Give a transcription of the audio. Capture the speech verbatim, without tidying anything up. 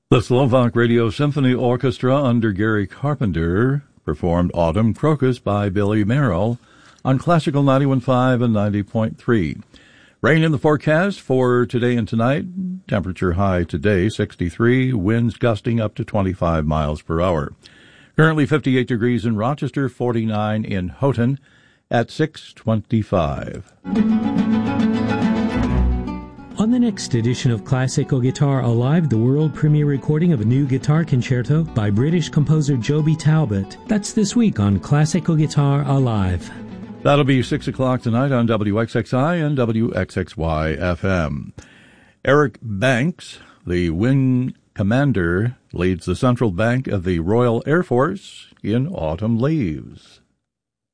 The Slovak Radio Symphony Orchestra under Gary Carpenter performed Autumn Crocus by Billy Merrill on Classical ninety-one point five and ninety point three. Rain in the forecast for today and tonight. Temperature high today, sixty-three. Winds gusting up to twenty-five miles per hour. Currently fifty-eight degrees in Rochester, forty-nine in Houghton at six twenty-five. On the next edition of Classical Guitar Alive, the world premiere recording of a new guitar concerto by British composer Joby Talbot. That's this week on Classical Guitar Alive. That'll be six o'clock tonight on W X X I and W X X Y F M. Eric Banks, the wing commander, leads the Central Bank of the Royal Air Force in Autumn Leaves.